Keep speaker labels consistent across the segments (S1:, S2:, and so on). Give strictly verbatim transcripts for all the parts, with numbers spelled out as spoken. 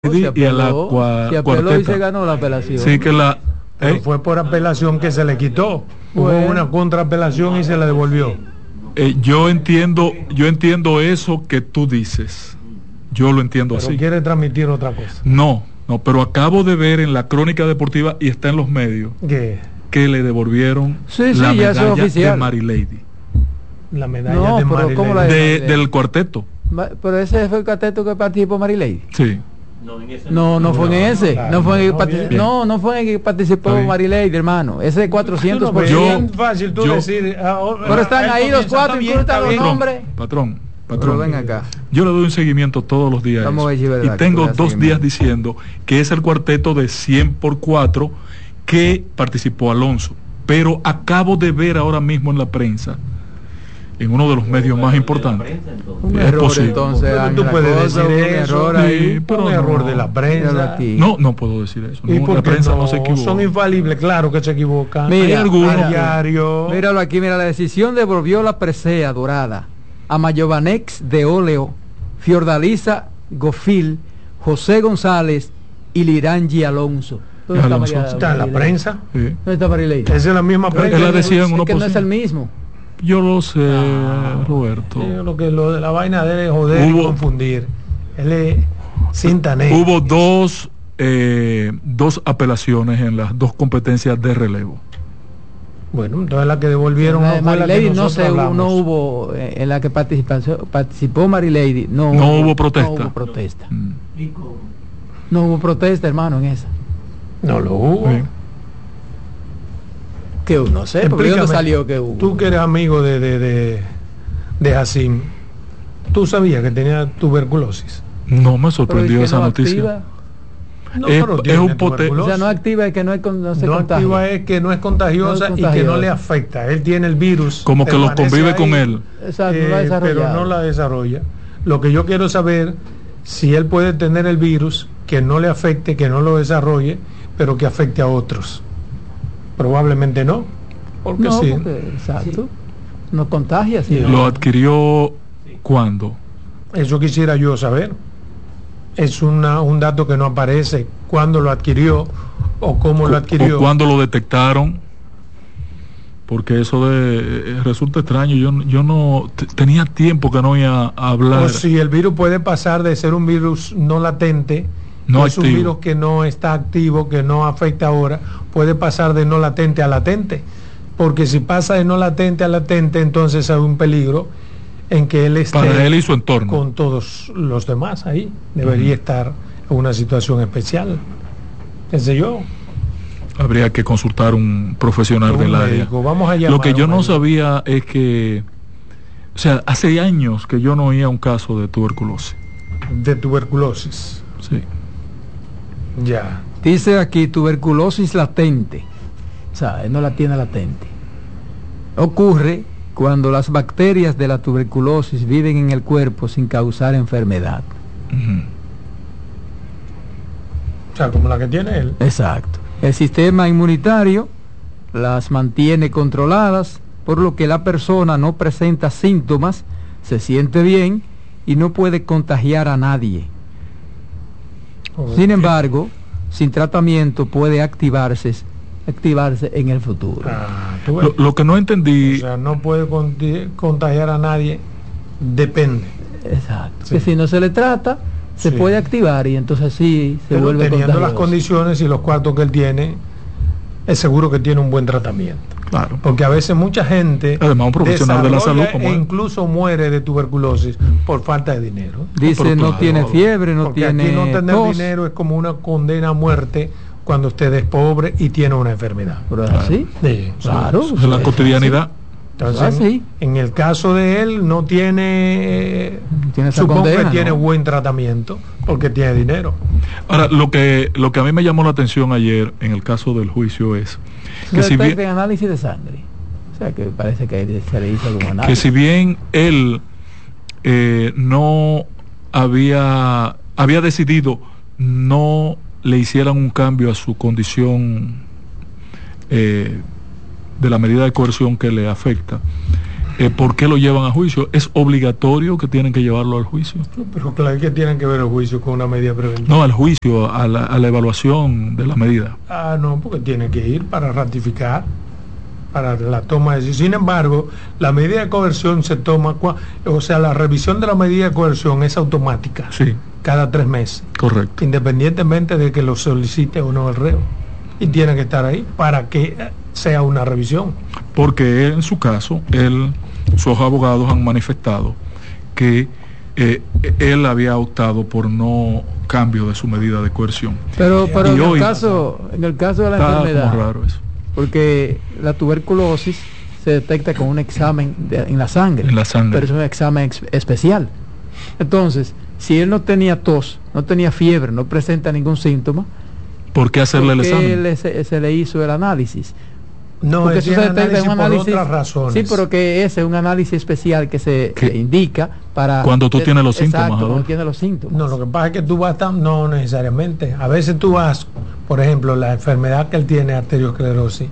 S1: y a la cua,
S2: se apeló y se ganó la apelación.
S1: Sí, que la
S3: Pero eh, fue por apelación que se le quitó. Bueno. Hubo una contraapelación y se le devolvió.
S1: Eh, yo entiendo, yo entiendo eso que tú dices. Yo lo entiendo
S3: pero
S1: así.
S3: ¿Quiere transmitir otra cosa?
S1: No, no, pero acabo de ver en la crónica deportiva y está en los medios
S3: ¿Qué?
S1: que le devolvieron
S2: sí, sí,
S1: la
S2: ya
S1: medalla
S2: es oficial.
S1: de Mary Lady.
S3: La medalla
S2: no,
S3: de
S2: pero
S3: Mary
S2: ¿cómo
S3: Lady.
S2: la
S1: De, del cuarteto.
S2: Pero ese fue el cuarteto que participó Mary Lady.
S1: Sí.
S2: No, no, no fue en ese.
S3: Claro,
S2: no, fue en
S3: no,
S2: el no, no fue en el que participó Mary Lady, hermano. Ese de cuatrocientos por ciento.
S1: Yo,
S3: es fácil tú
S1: yo,
S3: decir. Ah,
S2: pero están ahí los cuatro, incluso están los nombres.
S1: Patrón, patrón.
S2: Pero ven acá.
S1: Yo le doy un seguimiento todos los días.
S2: Vamos a ver si es verdad
S1: y tengo
S2: que
S1: dos días diciendo que es el cuarteto de cien por cuatro que participó Alonso. Pero acabo de ver ahora mismo en la prensa, en uno de los medios más importantes.
S2: Un
S1: es
S2: error,
S1: posible.
S2: entonces,
S3: tú puedes
S2: cosa,
S3: decir
S2: un
S3: eso,
S2: error
S3: sí,
S2: ahí,
S3: pero un
S1: no,
S3: error de la prensa.
S1: No, no puedo decir eso.
S3: ¿Y
S1: No,
S3: por
S1: la
S3: qué
S1: prensa no,
S3: no
S1: se equivoca.
S3: Son infalibles, claro que se equivocan.
S2: Mira,
S3: hay algunos
S2: mira,
S3: diario.
S2: Míralo aquí, mira, la decisión devolvió la presea dorada a Mayovanex de Óleo, Fiordalisa Gofil, José González y Lirangi Alonso. ¿Dónde está,
S1: Alonso.
S2: María,
S3: Está en la
S2: María
S3: prensa.
S1: Sí.
S2: ¿Dónde está Mary Lady?
S3: Esa es la misma
S1: Pero
S3: prensa.
S1: él la decía en una
S2: es que no es
S1: posición.
S2: el mismo.
S1: Yo lo sé,
S2: Ah,
S1: Roberto.
S3: Sí, lo que lo de la vaina de él es joder
S1: Hubo-
S3: y confundir. Él es cinta negra.
S1: Hubo dos, eh, dos apelaciones en las dos competencias de relevo.
S3: Bueno, entonces la que devolvieron
S2: La de
S3: no fue
S2: Mary
S3: la que
S2: Lady no,
S3: nosotros
S2: se,
S3: hablamos.
S2: no hubo eh, en la que participó, participó Mary Lady. No,
S1: No hubo protesta.
S2: No hubo protesta.
S1: Mm.
S2: No hubo protesta, hermano, en esa.
S3: No lo hubo.
S1: Sí.
S2: Que no sé, porque ¿de dónde
S3: Explícame,
S2: salió que hubo?
S3: Tú que eres amigo de de de, de Hacim, ¿tú sabías que tenía tuberculosis?
S1: No me
S2: Pero
S1: sorprendió
S2: ¿y que
S1: esa
S2: no
S1: noticia.
S2: activa?
S3: No,
S1: Es-
S3: pero
S1: es
S3: tiene
S1: un pote-
S2: O
S3: tuberculosis.
S2: sea, no activa es que no, es con- no se
S3: No
S2: contagia.
S3: activa es que no es contagiosa,
S2: No es
S3: y que no
S2: contagiosa.
S3: le afecta. Él tiene el virus.
S1: Como que lo
S3: permanece
S1: convive
S3: ahí,
S1: con él.
S2: Exacto,
S3: eh,
S2: no la ha desarrollado.
S3: pero no la desarrolla. Lo que yo quiero saber, si él puede tener el virus, que no le afecte, que no lo desarrolle, pero que afecte a otros. Probablemente no. Porque
S2: no,
S3: sí.
S2: porque, exacto. No contagia, sí.
S1: Lo adquirió cuando.
S3: Eso quisiera yo saber. Es una, un dato que no aparece. ¿Cuándo lo adquirió o cómo lo adquirió?
S1: O cuando lo detectaron. Porque eso de eh, resulta extraño. Yo, yo no t- tenía tiempo que no iba a hablar.
S3: O si el virus puede pasar de ser un virus no latente,
S1: No
S3: que es un
S1: activo.
S3: virus que no está activo, que no afecta ahora, puede pasar de no latente a latente. Porque si pasa de no latente a latente, entonces hay un peligro en que él esté
S1: Para él y su entorno.
S3: con todos los demás ahí. Debería
S1: Ujú.
S3: estar en una situación especial. ¿Qué sé yo?
S1: Habría que consultar un profesional
S3: Un
S1: del área.
S3: médico. Vamos a llamar
S1: Lo que
S3: a
S1: yo
S3: un
S1: no
S3: médico.
S1: sabía es que, o sea, hace años que yo no oía un caso de tuberculosis.
S3: De tuberculosis.
S1: Sí.
S3: Ya.
S2: Dice aquí tuberculosis latente. O sea, él no la tiene latente. Ocurre cuando las bacterias de la tuberculosis viven en el cuerpo sin causar enfermedad.
S1: Ujú.
S3: O sea, como la que tiene él.
S2: Exacto. El sistema inmunitario las mantiene controladas, por lo que la persona no presenta síntomas, se siente bien y no puede contagiar a nadie. Sin embargo, sin tratamiento puede activarse, activarse en el futuro.
S3: Ah, tú ves.
S1: Lo, lo que no
S3: O
S1: entendí,
S3: sea, no puede conti- contagiar a nadie, depende.
S2: Exacto.
S3: Sí.
S2: Que si no se le trata, se
S3: Sí.
S2: puede activar y entonces sí se
S3: Pero
S2: vuelve
S3: teniendo las
S2: contagioso.
S3: condiciones y los cuartos que él tiene, es seguro que tiene un buen tratamiento.
S1: claro,
S3: Porque a veces mucha gente
S1: Además, un profesional de la
S3: desarrolla
S1: salud como
S3: e
S1: él.
S3: incluso muere de tuberculosis por falta de dinero.
S2: Dice
S1: pero
S2: no
S1: claro.
S2: tiene fiebre, no
S3: Porque
S2: tiene
S3: aquí no tener
S2: tos,
S3: dinero es como una condena a muerte cuando usted es pobre y tiene una enfermedad.
S2: pero es así.
S3: Sí,
S2: Claro.
S1: eso es la
S2: sí.
S1: cotidianidad.
S3: Entonces,
S2: Ah, sí.
S3: en el caso de él, no tiene,
S2: Tiene esa
S3: supongo
S2: condena,
S3: que tiene
S2: ¿no?
S3: buen tratamiento, porque tiene dinero.
S1: Ahora, lo que, lo que a mí me llamó la atención ayer en el caso del juicio es que
S2: Se
S1: si bien,
S2: detecta en análisis de sangre. O sea que parece que se le hizo algún
S1: que
S2: análisis.
S1: si bien él eh, no había, había decidido no le hicieran un cambio a su condición eh, de la medida de coerción que le afecta, eh, ¿por qué lo llevan a juicio? ¿Es obligatorio que tienen que llevarlo al juicio?
S3: Pero claro que tienen que ver el juicio con una medida preventiva.
S1: No, al juicio, a la, a la evaluación de la medida.
S3: Ah, no, porque tienen que ir para ratificar, para la toma de decisión. Sin embargo, la medida de coerción se toma, o sea, la revisión de la medida de coerción es automática.
S1: Sí.
S3: Cada tres meses.
S1: Correcto.
S3: Independientemente de que lo solicite o no el reo. Y tiene que estar ahí para que sea una revisión.
S1: Porque en su caso, él, sus abogados han manifestado que eh, él había optado por no cambio de su medida de coerción.
S2: Pero, pero en,
S1: hoy,
S2: el caso, en el caso de la
S1: está
S2: enfermedad,
S1: como raro eso.
S2: Porque la tuberculosis se detecta con un examen de, en la sangre.
S1: En la sangre.
S2: Pero es un examen ex, especial. Entonces, si él no tenía tos, no tenía fiebre, no presenta ningún síntoma,
S1: ¿por qué hacerle el examen?
S2: Le, se, se le hizo el análisis.
S3: No,
S2: porque
S3: eso
S2: eso se detecta en un
S3: por
S2: análisis,
S3: otras razones.
S2: sí, pero que ese es un análisis especial que se
S1: ¿Qué?
S2: indica para
S1: cuando tú
S2: de,
S1: tienes los
S2: exacto,
S1: síntomas.
S2: cuando tienes los síntomas.
S3: No, lo que pasa es que tú vas tan, no necesariamente. A veces tú vas, por ejemplo, la enfermedad que él tiene, arteriosclerosis,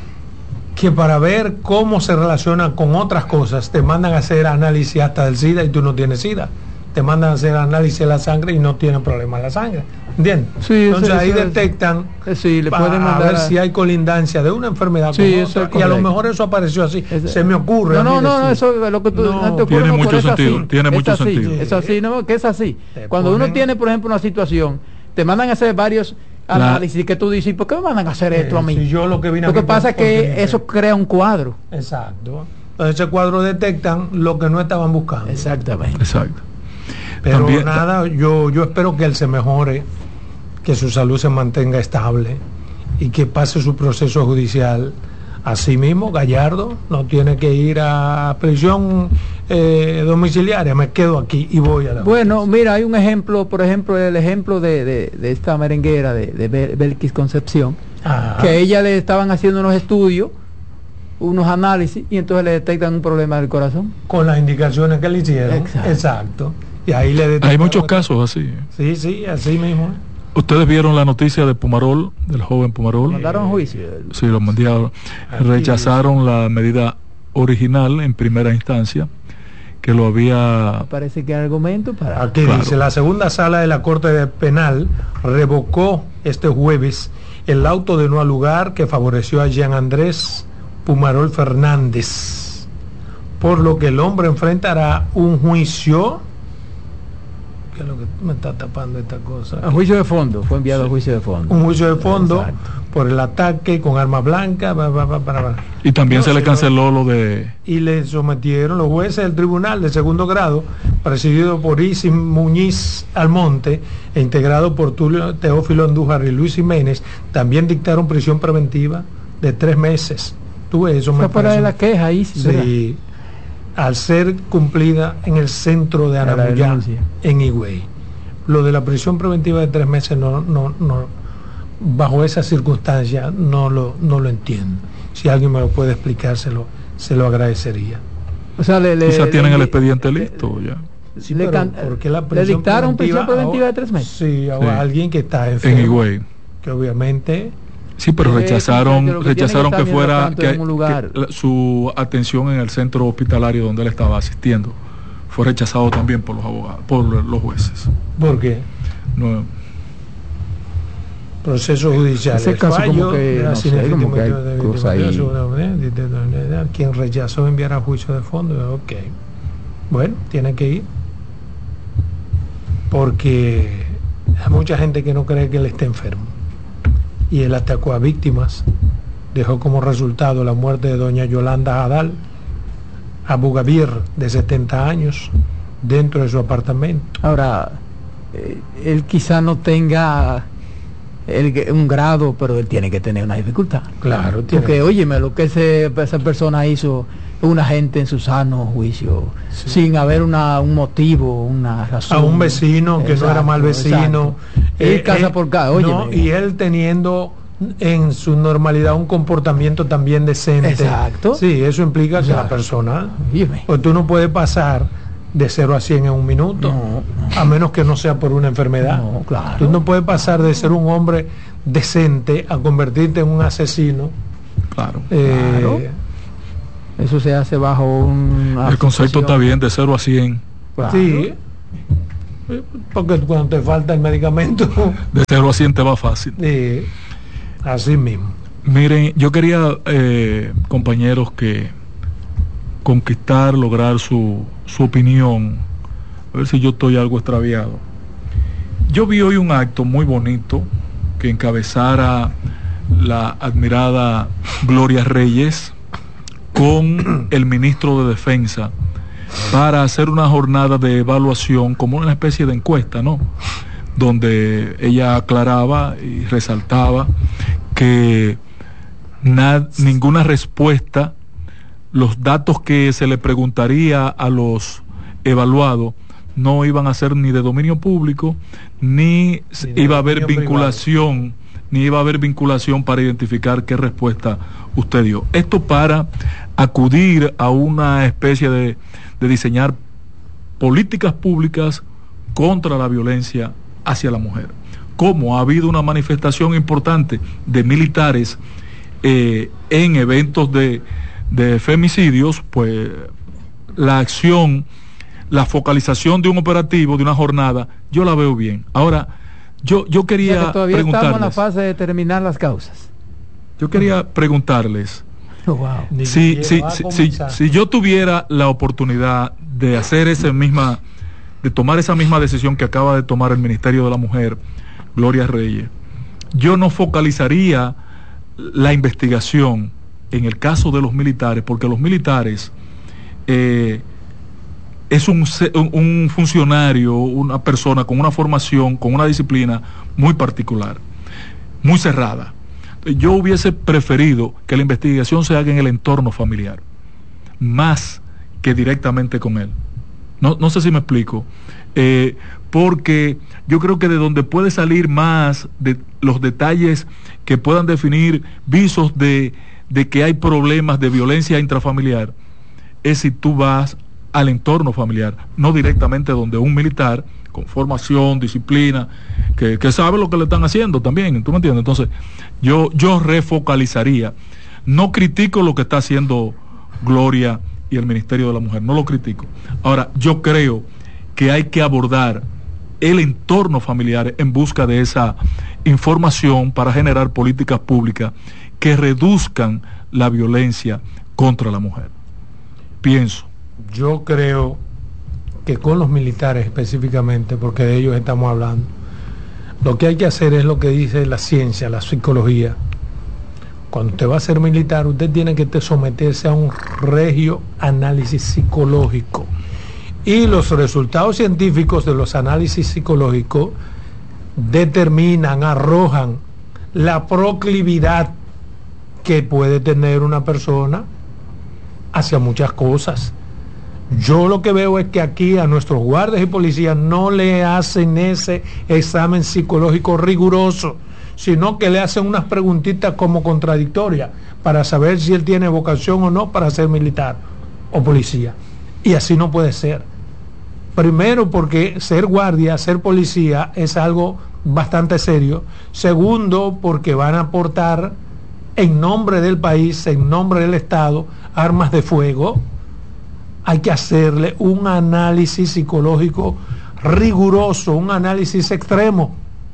S3: que para ver cómo se relaciona con otras cosas, te mandan a hacer análisis hasta del SIDA y tú no tienes SIDA. Te mandan a hacer análisis de la sangre y no tienen problema en la sangre. ¿Entiendes?
S2: Sí,
S3: entonces
S2: eso,
S3: ahí
S2: eso,
S3: detectan
S2: sí, le
S3: a,
S2: pueden mandar
S3: a ver
S2: a...
S3: si hay colindancia de una enfermedad
S2: sí,
S3: con
S2: eso
S3: otra.
S2: es
S3: Y a lo
S2: correcto.
S3: mejor eso apareció así.
S2: Ese...
S3: Se me ocurre.
S2: No,
S3: a mí
S2: no, no,
S3: decir.
S2: eso es lo que tú
S3: No,
S2: no te ocurre,
S1: tiene
S2: no,
S1: mucho
S2: pero es
S1: sentido,
S2: así,
S1: tiene
S2: es
S1: mucho
S2: así,
S1: sentido.
S2: Es así, no, que es así.
S3: Te
S2: Cuando
S3: ponen...
S2: uno tiene, por ejemplo, una situación, te mandan a hacer varios
S1: La...
S2: análisis que tú dices, ¿por qué me mandan a hacer esto a mí?
S3: Si yo lo que vine
S2: lo que pasa es que
S3: porque...
S2: eso crea un cuadro.
S3: Exacto. Entonces ese cuadro detectan lo que no estaban buscando.
S2: Exactamente.
S1: Exacto.
S3: Pero
S1: También,
S3: nada, yo, yo espero que él se mejore, que su salud se mantenga estable y que pase su proceso judicial. Así mismo, Gallardo no tiene que ir a prisión eh, domiciliaria, me quedo aquí y voy a la
S2: Bueno,
S3: justicia.
S2: mira, hay un ejemplo, por ejemplo, el ejemplo de, de, de esta merenguera de, de Bel Belkis Concepción,
S3: Ajá.
S2: que a ella le estaban haciendo unos estudios, unos análisis, y entonces le detectan un problema del corazón.
S3: Con las indicaciones que le hicieron.
S2: Exacto.
S3: Exacto. Y ahí le
S1: hay
S3: detectaron...
S1: muchos casos así.
S3: Sí, sí, así mismo.
S1: Ustedes vieron la noticia de Pumarol, del joven Pumarol.
S2: Lo mandaron a juicio.
S1: Sí, lo mandaron.
S3: Aquí.
S1: Rechazaron la medida original en primera instancia, que lo había...
S2: Parece que hay argumento para...
S3: Aquí
S1: Claro.
S3: dice, la segunda sala de la Corte Penal revocó este jueves el auto de no al lugar que favoreció a Jean Andrés Pumarol Fernández, por lo que el hombre enfrentará un juicio. ¿Qué es lo que me está tapando esta cosa?
S2: A juicio de fondo, fue enviado
S3: Sí.
S2: a juicio de fondo.
S3: Un juicio de fondo.
S2: Exacto.
S3: Por el ataque con arma blanca, ba, ba, ba, ba, ba.
S1: Y también
S3: No,
S1: se le
S3: si
S1: canceló lo de...
S3: y le sometieron los jueces del tribunal de segundo grado, presidido por Isis Muñiz Almonte e integrado por Tulio Teófilo Andújar y Luis Jiménez, también dictaron prisión preventiva de tres meses. Tú ves, eso me
S2: Fue para
S3: parece-
S2: de la queja ahí, sí, ¿verdad?
S3: Sí, al ser cumplida en el centro de
S2: A la
S3: Aramuyá,
S2: denuncia.
S3: en Higüey. Lo de la prisión preventiva de tres meses no, no, no, bajo esas circunstancias no lo, no lo entiendo. Si alguien me lo puede explicar, se lo, se lo agradecería.
S2: O sea, le, le,
S1: Quizás
S2: le-
S1: tienen el
S2: le-
S1: expediente
S2: le-
S1: listo ya.
S3: Sí,
S2: le
S3: pero
S2: can-
S3: ¿por qué la
S2: le
S3: prisión
S2: dictaron prisión preventiva
S3: ahora-
S2: de tres meses.
S3: Sí, a
S1: Sí.
S3: alguien que está
S1: En
S3: enfermo,
S1: Higüey.
S3: que obviamente
S1: Sí, pero
S2: Sí,
S1: rechazaron,
S2: muchacho, lo que
S1: rechazaron
S2: tiene
S1: que
S2: que estar
S1: fuera
S2: mientras tanto
S1: que,
S2: en un lugar.
S1: que la- su atención en el centro hospitalario donde él estaba asistiendo fue rechazado también por los abogados, por los jueces.
S3: porque
S1: No,
S3: proceso judicial,
S2: Ese
S3: el
S2: caso como
S3: fallo
S2: que,
S3: de la
S2: no sé, como que hay
S3: de- de-
S2: cosa
S3: de-
S2: ahí.
S3: de- de- de- de- quien rechazó enviar a juicio de fondo, ok, bueno, tiene que ir, porque hay mucha gente que no cree que él esté enfermo, y él atacó a víctimas, dejó como resultado la muerte de doña Yolanda Adal Abugavir, de setenta años, dentro de su apartamento.
S2: Ahora, eh, él quizá no tenga el- un grado, pero él tiene que tener una dificultad.
S3: Claro, tiene-
S2: Porque, óyeme, lo que ese, esa persona hizo, una gente en su sano juicio,
S3: Sí.
S2: sin haber una, un motivo, una razón.
S3: A un vecino que no era mal
S2: Exacto,
S3: vecino.
S2: exacto. Ir casa por casa, óyeme.
S3: no, y él teniendo en su normalidad un comportamiento también decente.
S2: Exacto.
S3: Sí, eso implica que la
S2: Exacto.
S3: persona,
S2: Óyeme.
S3: pues tú no puedes pasar de cero a cien en un minuto,
S2: No,
S3: a menos que no sea por una enfermedad.
S2: No, claro.
S3: Tú no puedes pasar de ser un hombre decente a convertirte en un asesino.
S1: claro.
S3: Eh,
S2: Claro. Eso se hace bajo un...
S1: El concepto está bien, de cero a cien.
S2: Claro.
S3: Sí, porque cuando te falta el medicamento,
S1: De cero a cien te va fácil.
S3: eh, así mismo.
S1: Miren, yo quería, eh, compañeros, que conquistar, lograr su, su opinión, a ver si yo estoy algo extraviado. Yo vi hoy un acto muy bonito que encabezara la admirada Gloria Reyes con el ministro de Defensa para hacer una jornada de evaluación, como una especie de encuesta, ¿no? Donde ella aclaraba y resaltaba que na- ninguna respuesta, los datos que se le preguntaría a los evaluados no iban a ser ni de dominio público, ni,
S3: Ni de
S1: iba a haber
S3: dominio
S1: vinculación, ni iba a haber vinculación para identificar qué respuesta usted dio. Esto para acudir a una especie de, de diseñar políticas públicas contra la violencia hacia la mujer. Como ha habido una manifestación importante de militares eh, en eventos de, de femicidios, pues la acción, la focalización de un operativo, de una jornada, yo la veo bien. Ahora, yo, yo
S2: O sea,
S1: quería
S2: que todavía estamos en la
S1: preguntarles,
S2: fase de determinar las causas.
S1: yo quería preguntarles,
S2: Oh, wow.
S3: Ni
S1: si,
S3: siquiera
S1: si,
S3: va a
S1: si, si,
S3: comenzar.
S1: si yo tuviera la oportunidad de hacer esa misma, de tomar esa misma decisión que acaba de tomar el Ministerio de la Mujer, Gloria Reyes, yo no focalizaría la investigación en el caso de los militares, porque los militares eh, es un, un funcionario, una persona con una formación, con una disciplina muy particular, muy cerrada. Yo hubiese preferido que la investigación se haga en el entorno familiar, más que directamente con él. No, no sé si me explico. Eh, porque yo creo que de donde puede salir más de los detalles que puedan definir visos de, de que hay problemas de violencia intrafamiliar, es si tú vas al entorno familiar, no directamente donde un militar con formación, disciplina, que, que sabe lo que le están haciendo también, ¿tú me entiendes? Entonces, yo, yo refocalizaría. No critico lo que está haciendo Gloria y el Ministerio de la Mujer, no lo critico. Ahora, yo creo que hay que abordar el entorno familiar en busca de esa información para generar políticas públicas que reduzcan la violencia contra la mujer. Pienso.
S3: Yo creo que con los militares específicamente, porque de ellos estamos hablando, lo que hay que hacer es lo que dice la ciencia, la psicología. Cuando usted va a ser militar, usted tiene que someterse a un regio análisis psicológico. Y los resultados científicos de los análisis psicológicos determinan, arrojan la proclividad que puede tener una persona hacia muchas cosas. Yo lo que veo es que aquí a nuestros guardias y policías no le hacen ese examen psicológico riguroso, sino que le hacen unas preguntitas como contradictorias para saber si él tiene vocación o no para ser militar o policía. Y así no puede ser. Primero, porque ser guardia, ser policía es algo bastante serio. Segundo, porque van a aportar en nombre del país, en nombre del Estado, armas de fuego. Hay que hacerle un análisis psicológico riguroso, un análisis extremo,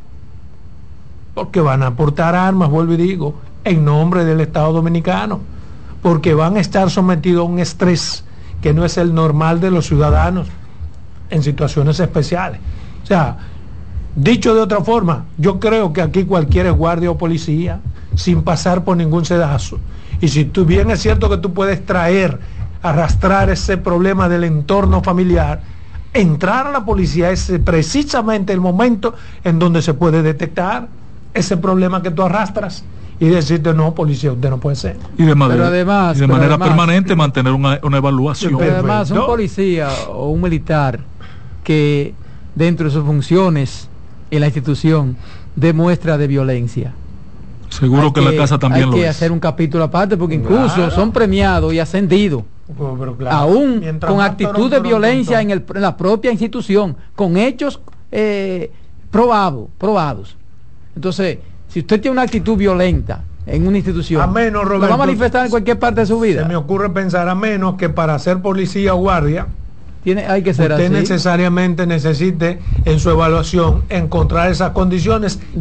S3: porque van a aportar armas, vuelvo y digo, en nombre del Estado Dominicano, porque van a estar sometidos a un estrés que no es el normal de los ciudadanos en situaciones especiales. O sea, dicho de otra forma, yo creo que aquí cualquier guardia o policía, sin pasar por ningún sedazo, y si tú bien es cierto que tú puedes traer, arrastrar ese problema del entorno familiar, entrar a la policía es precisamente el momento en donde se puede detectar ese problema que tú arrastras y decirte, no, policía, usted no puede ser.
S1: Y de manera,
S2: Pero además-
S1: y de
S2: pero
S1: manera
S2: además-
S1: permanente mantener una, una evaluación.
S2: Pero además, un
S3: Perfecto.
S2: policía o un militar que dentro de sus funciones en la institución demuestra de violencia.
S1: Seguro
S2: Hay
S1: que, en la casa también
S2: hay
S1: lo
S2: que
S1: es.
S2: hacer un capítulo aparte porque incluso
S3: Claro.
S2: son premiados y ascendidos
S3: Pero, pero claro,
S2: aún
S3: mientras
S2: con
S3: más
S2: actitud
S3: torón,
S2: de
S3: torón,
S2: violencia
S3: torón.
S2: en, el, en la propia institución, con hechos eh, probados, probados. Entonces, si usted tiene una actitud violenta en una institución,
S3: A menos,
S2: lo va a
S3: Roberto,
S2: manifestar en cualquier parte de su vida.
S3: Se me ocurre pensar, a menos que para ser policía o guardia,
S2: Tiene, hay que ser
S3: usted
S2: así.
S3: necesariamente necesite en su evaluación encontrar esas condiciones